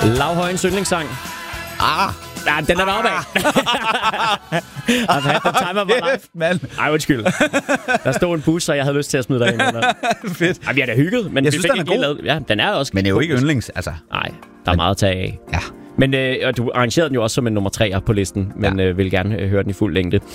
Lav Højens yndlingssang. Ja, den er deroppe af. I've had the time of my life. Ej, undskyld. Der stod en bus, og jeg havde lyst til at smide dig ind. Fedt. Ej, vi har da hygget, men jeg synes, den er god. Lavet. Ja, den er også. Men det er jo ikke yndlings, altså. Nej, der er meget at tage af. Ja. Men du arrangerede den jo også som en nummer 3'er på listen, men vil gerne høre den i fuld længde.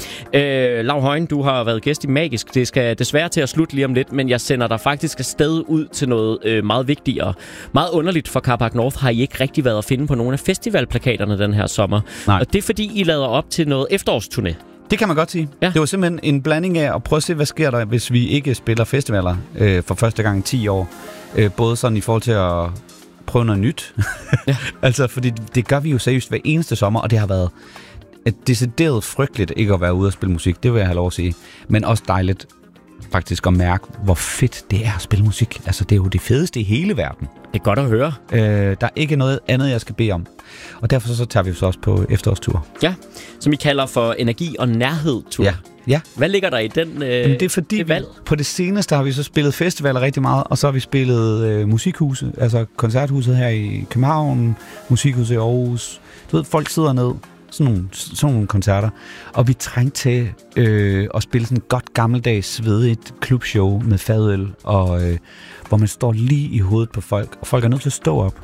Lav Højen, du har været gæst i Magisk. Det skal desværre til at slutte lige om lidt, men jeg sender dig faktisk afsted ud til noget meget vigtigere. Meget underligt for Carpark North har I ikke rigtig været at finde på nogle af festivalplakaterne den her sommer. Nej. Og det er fordi, I lader op til noget efterårsturné. Det kan man godt sige. Ja. Det var simpelthen en blanding af at prøve at se, hvad sker der, hvis vi ikke spiller festivaler for første gang i 10 år. Både sådan i forhold til at prøve noget nyt. Ja. Altså, fordi det gør vi jo seriøst hver eneste sommer, og det har været decideret frygteligt ikke at være ude og spille musik. Det vil jeg have lov at sige. Men også dejligt faktisk at mærke, hvor fedt det er at spille musik. Altså, det er jo det fedeste i hele verden. Det er godt at høre. Der er ikke noget andet, jeg skal bede om. Og derfor så tager vi så også på efterårstur. Ja, som I kalder for energi- og nærhed-tur. Ja. Hvad ligger der i den det er fordi, det valg? På det seneste har vi så spillet festivaler rigtig meget, og så har vi spillet musikhuse, altså koncerthuset her i København, musikhuset i Aarhus. Du ved, folk sidder ned, sådan nogle koncerter, og vi trængte til at spille sådan et godt gammeldags svedigt klubshow med fadøl, og hvor man står lige i hovedet på folk, og folk er nødt til at stå op.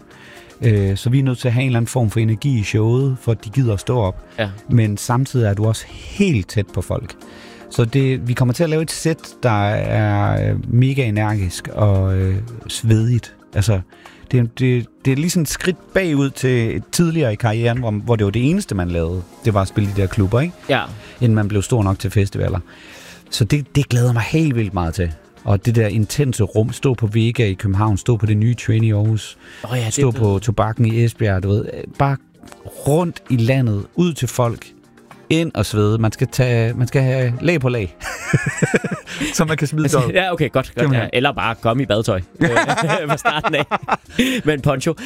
Så vi er nødt til at have en eller anden form for energi i showet, for at de gider at stå op. Ja. Men samtidig er du også helt tæt på folk. Så vi kommer til at lave et sæt, der er mega energisk og svedigt. Altså, det er lige sådan et skridt bagud til tidligere i karrieren, hvor det var det eneste, man lavede. Det var at spille de der klubber, ikke? Ja. Inden man blev stor nok til festivaler. Så det glæder mig helt vildt meget til. Og det der intense rum, stå på Vega i København, stå på det nye Train i Aarhus, stå på Tobakken i Esbjerg, du ved, bare rundt i landet, ud til folk, ind og svede. Man skal have lag på lag, så man kan smide sig. Ja, okay, godt. Ja. Eller bare komme i badetøj fra starten af med en poncho.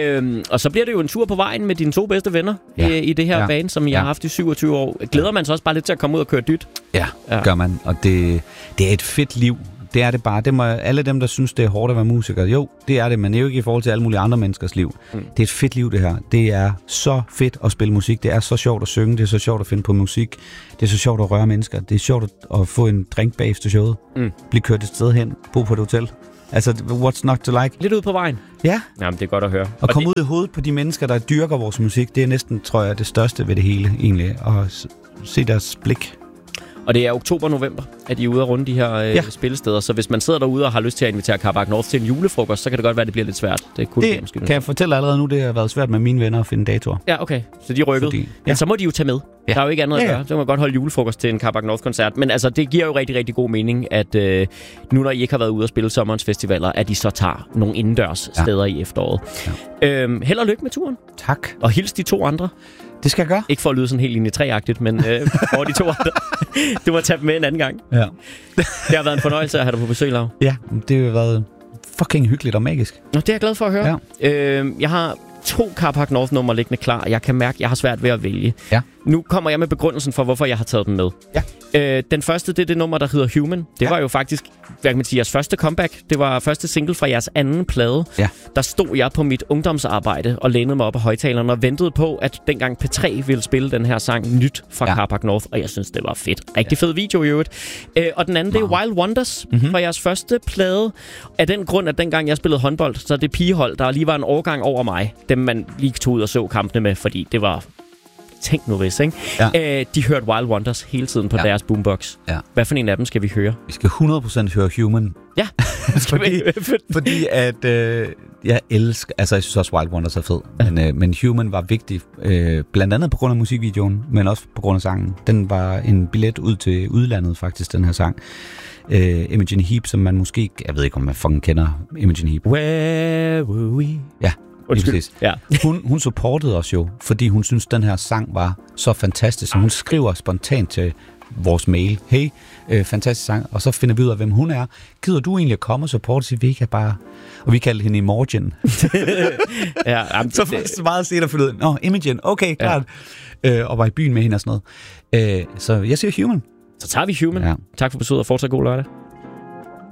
Og så bliver det jo en tur på vejen med dine 2 bedste venner i det her band, som jeg har haft i 27 år. Glæder man sig også bare lidt til at komme ud og køre dyt? Ja, gør man. Og det er et fedt liv. Det er det bare. Det må alle dem, der synes, det er hårdt at være musiker. Jo, det er det, men det er jo ikke i forhold til alle mulige andre menneskers liv. Det er et fedt liv, det her. Det er så fedt at spille musik. Det er så sjovt at synge. Det er så sjovt at finde på musik. Det er så sjovt at røre mennesker. Det er sjovt at få en drink bagefter showet. Blive kørt et sted hen. Bo på et hotel. Altså, what's not to like? Lidt ud på vejen. Ja. Jamen, det er godt at høre. Og komme ud i hovedet på de mennesker, der dyrker vores musik. Det er næsten, tror jeg, det største ved det hele, egentlig. At se deres blik. Og det er oktober-november, at I er ude at runde de her spillesteder. Så hvis man sidder derude og har lyst til at invitere Carpark North til en julefrokost, så kan det godt være, at det bliver lidt svært. Det kan jeg fortælle allerede nu, det har været svært med mine venner at finde datoer. Ja, okay. Så de rykkede. Men så må de jo tage med. Ja. Der er jo ikke andet at gøre. Så kan man godt holde julefrokost til en Carpark North-koncert. Men altså, det giver jo rigtig, rigtig god mening, at nu når I ikke har været ude at spille sommerens festivaler, at I så tager nogle indendørs steder i efteråret. Ja. Held og lykke med turen. Tak. Og hils de 2 andre. Det skal jeg gøre. Ikke for at lyde sådan helt linje 3-agtigt, men for de 2 andre. Du må tage dem med en anden gang. Ja. Det har været en fornøjelse at have dig på besøg, Lav. Ja, det har været fucking hyggeligt og magisk. Nå, det er jeg glad for at høre. Ja. Jeg har 2 Carpark North-numre liggende klar, og jeg kan mærke, at jeg har svært ved at vælge. Ja. Nu kommer jeg med begrundelsen for, hvorfor jeg har taget dem med. Ja. Den første, det er det nummer, der hedder Human. Det var jo faktisk, hvad kan man sige, jeres første comeback. Det var første single fra jeres anden plade. Ja. Der stod jeg på mit ungdomsarbejde og lænede mig op af højtalerne og ventede på, at dengang P3 ville spille den her sang nyt fra Carpark North, og jeg synes, det var fedt. Rigtig fed video i øvrigt. Og den anden, det er Wild Wonders fra jeres første plade. Af den grund, at dengang jeg spillede håndbold, så det pigehold, der lige var en årgang over mig, dem man lige tog ud og så kampene med, fordi det var... Tænk nu hvis, ikke? Ja. De hørte Wild Wonders hele tiden på deres boombox. Ja. Hvad for en af dem skal vi høre? Vi skal 100% høre Human. Ja. fordi at jeg elsker... Altså, jeg synes også, Wild Wonders er fed. Ja. Men Human var vigtig. Blandt andet på grund af musikvideoen, men også på grund af sangen. Den var en billet ud til udlandet, faktisk, den her sang. Imogen Heap, som man måske... Jeg ved ikke, om man fucking kender Imogen Heap. Where were we? Ja. Ja. Hun supportede os jo, fordi hun synes, den her sang var så fantastisk. Så hun skriver spontant til vores mail, hey, fantastisk sang, og så finder vi ud af, hvem hun er. Gider du egentlig at komme og supporte sig? Vi kan bare... Og vi kaldte hende Imogen. Så meget set at finde ud af, nå, Imogen, okay, klart. Og var i byen med hende og sådan noget. Så jeg siger Human. Så tager vi Human. Ja. Tak for besøget, og fortsat god lørdag.